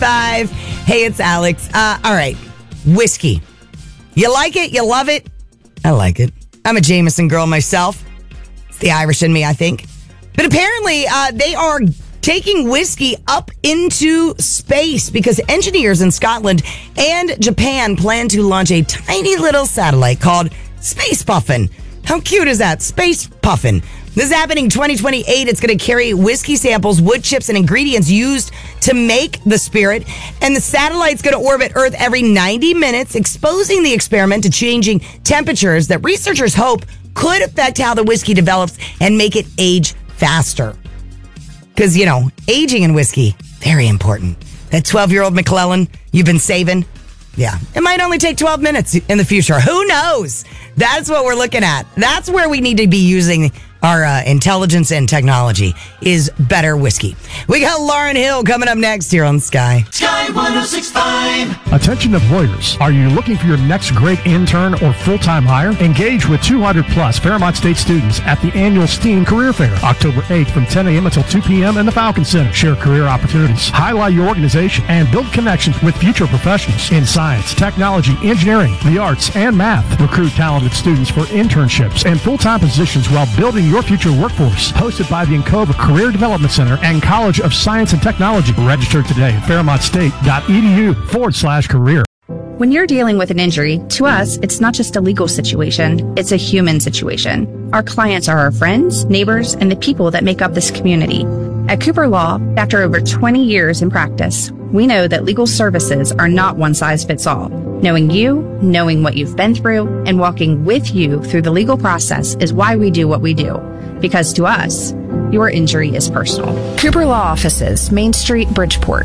1065. Hey, it's Alex. All right. Whiskey. You like it? You love it? I like it. I'm a Jameson girl myself. It's the Irish in me, I think. But apparently, they are taking whiskey up into space because engineers in Scotland and Japan plan to launch a tiny little satellite called Space Puffin. How cute is that? Space Puffin. This is happening 2028. It's going to carry whiskey samples, wood chips, and ingredients used to make the spirit. And the satellite's going to orbit Earth every 90 minutes, exposing the experiment to changing temperatures that researchers hope could affect how the whiskey develops and make it age faster. Because, you know, aging in whiskey, very important. That 12-year-old McClellan you've been saving, yeah, it might only take 12 minutes in the future. Who knows? That's what we're looking at. That's where we need to be using our intelligence and technology is better whiskey. We got Lauryn Hill coming up next here on Sky. Sky 106.5. Attention employers. Are you looking for your next great intern or full-time hire? Engage with 200-plus Fairmont State students at the annual STEAM Career Fair, October 8th from 10 a.m. until 2 p.m. in the Falcon Center. Share career opportunities, highlight your organization, and build connections with future professionals in science, technology, engineering, the arts, and math. Recruit talented students for internships and full-time positions while building your future workforce. Hosted by the Encova Career Development Center and College of Science and Technology. Register today at fairmontstate.edu/career. When you're dealing with an injury, to us, it's not just a legal situation, it's a human situation. Our clients are our friends, neighbors, and the people that make up this community. At Cooper Law, after over 20 years in practice, we know that legal services are not one size fits all. Knowing you, knowing what you've been through, and walking with you through the legal process is why we do what we do. Because to us, your injury is personal. Cooper Law Offices, Main Street, Bridgeport,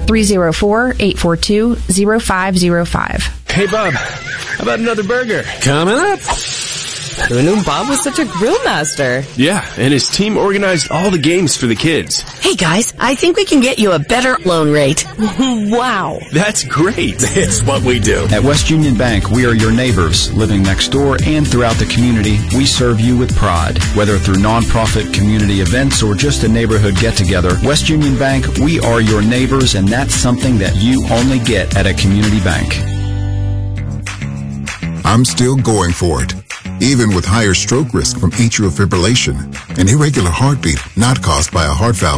304-842-0505. Hey, Bob, how about another burger? Coming up. Who knew Bob was such a grill master? Yeah, and his team organized all the games for the kids. Hey guys, I think we can get you a better loan rate. Wow. That's great. It's what we do. At West Union Bank, we are your neighbors, living next door and throughout the community. We serve you with pride. Whether through nonprofit community events or just a neighborhood get-together, West Union Bank, we are your neighbors, and that's something that you only get at a community bank. I'm still going for it. Even with higher stroke risk from atrial fibrillation, an irregular heartbeat not caused by a heart valve